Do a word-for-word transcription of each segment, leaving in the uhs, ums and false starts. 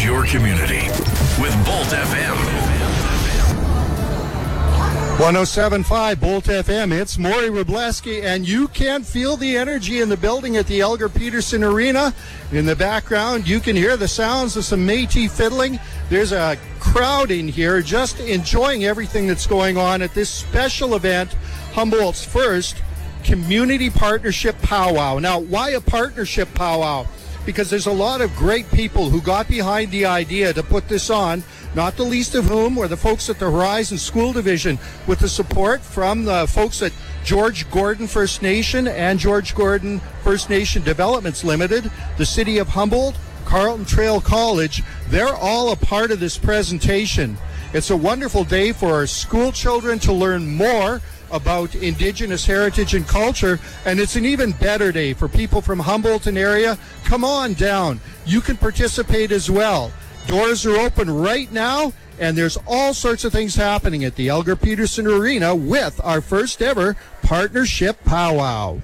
your community with Bolt F M. one oh seven point five Bolt F M. It's Maury Wrobleski, and you can feel the energy in the building at the Elgar Peterson Arena. In the background, you can hear the sounds of some Métis fiddling. There's a crowd in here just enjoying everything that's going on at this special event, Humboldt's first Community Partnership Powwow. Now, why a partnership powwow? Because there's a lot of great people who got behind the idea to put this on, not the least of whom were the folks at the Horizon School Division, with the support from the folks at George Gordon First Nation and George Gordon First Nation Developments Limited, the City of Humboldt, Carleton Trail College. They're all a part of this presentation. It's a wonderful day for our school children to learn more about Indigenous heritage and culture, and it's an even better day for people from Humboldt and area. Come on down. You can participate as well. Doors are open right now, and there's all sorts of things happening at the Elgar Peterson Arena with our first ever partnership powwow.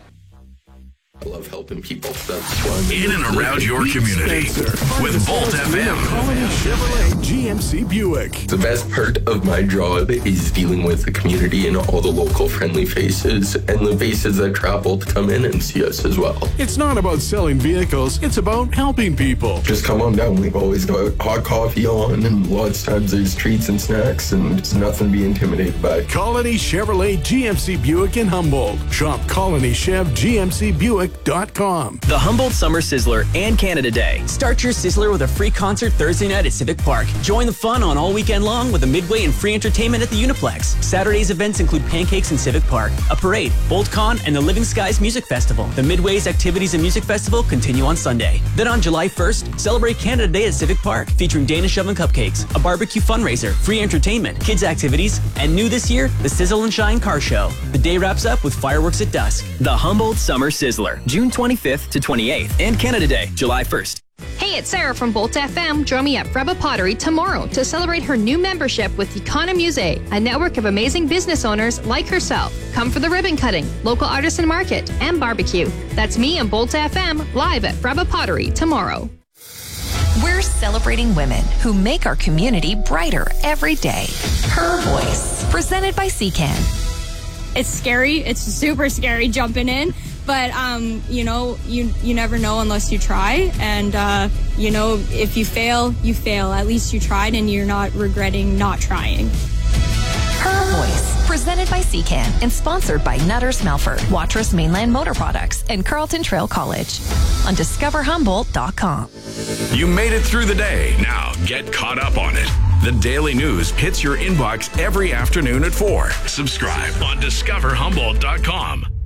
I love helping people. That's why In and around your community with Bolt F M. Colony Chevrolet G M C Buick. The best part of my job is dealing with the community and all the local friendly faces and the faces that travel to come in and see us as well. It's not about selling vehicles, it's about helping people. Just come on down. We've always got hot coffee on, and lots of times there's treats and snacks, and it's nothing to be intimidated by. Colony Chevrolet G M C Buick in Humboldt. Shop Colony Chev G M C Buick dot com. The Humboldt Summer Sizzler and Canada Day. Start your Sizzler with a free concert Thursday night at Civic Park. Join the fun on all weekend long with a midway and free entertainment at the Uniplex. Saturday's events include pancakes in Civic Park, a parade, BoltCon, and the Living Skies Music Festival. The Midway's Activities and Music Festival continue on Sunday. Then on July first, celebrate Canada Day at Civic Park, featuring Danish Oven Cupcakes, a barbecue fundraiser, free entertainment, kids activities, and new this year, the Sizzle and Shine Car Show. The day wraps up with fireworks at dusk. The Humboldt Summer Sizzler, June twenty-fifth to twenty-eighth, and Canada Day, July first. Hey, it's Sarah from Bolt F M. Join me at Freba Pottery tomorrow to celebrate her new membership with Economuse, a network of amazing business owners like herself. Come for the ribbon cutting, local artisan market, and barbecue. That's me and Bolt F M live at Freba Pottery tomorrow. We're celebrating women who make our community brighter every day. Her Voice, presented by C C A N. It's scary. It's super scary jumping in. But, um, you know, you you never know unless you try. And, uh, you know, if you fail, you fail. At least you tried and you're not regretting not trying. Her Voice, presented by C C A N and sponsored by Nutters Melford, Watrous Mainland Motor Products, and Carleton Trail College on discover humboldt dot com. You made it through the day. Now get caught up on it. The Daily News hits your inbox every afternoon at four. Subscribe on discover humboldt dot com.